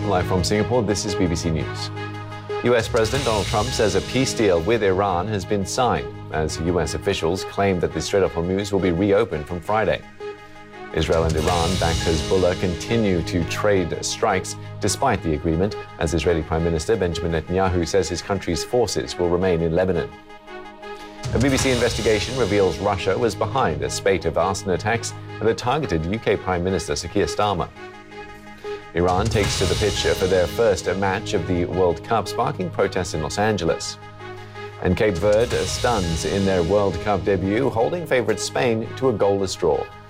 Live from Singapore, this is BBC News. US President Donald Trump says a peace deal with Iran has been signed, as US officials claim that the Strait of Hormuz will be reopened from Friday. Israel and Iran-backed Hezbollah continue to trade strikes despite the agreement, as Israeli Prime Minister Benjamin Netanyahu says his country's forces will remain in Lebanon. A BBC investigation reveals Russia was behind a spate of arson attacks that targeted UK Prime Minister Sir Keir Starmer. Iran takes to the pitch for their first match of the World Cup, sparking protests in Los Angeles. And Cape Verde stuns in their World Cup debut, holding favourite Spain to a goalless draw.